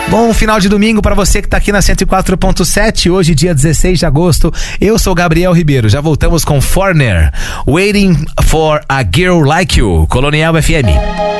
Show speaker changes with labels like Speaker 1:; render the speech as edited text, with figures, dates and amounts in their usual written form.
Speaker 1: Bom final de domingo pra você que tá aqui na 104.7, hoje dia 16 de agosto. Eu sou Gabriel Ribeiro, já voltamos com Foreigner, Waiting for a Girl Like You, Colonial FM.